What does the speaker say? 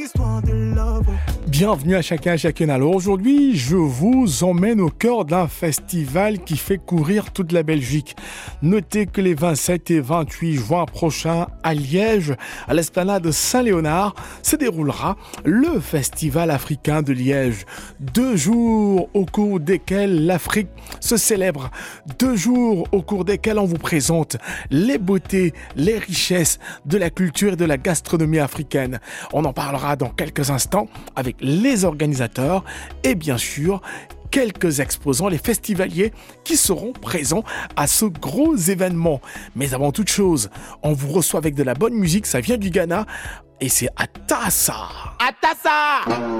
histoire de love. Bienvenue à chacun et chacune. Alors aujourd'hui, je vous emmène au cœur d'un festival qui fait courir toute la Belgique. Notez que les 27 et 28 juin prochains à Liège, à l'esplanade Saint-Léonard, se déroulera le Festival africain de Liège. 2 jours au cours desquels l'Afrique se célèbre. 2 jours au cours desquels on vous présente les beautés, les richesses de la culture et de la gastronomie africaine. On en parlera dans quelques instants avec les organisateurs et bien sûr quelques exposants, les festivaliers qui seront présents à ce gros événement. Mais avant toute chose, on vous reçoit avec de la bonne musique, ça vient du Ghana et c'est Atassa. Atassa!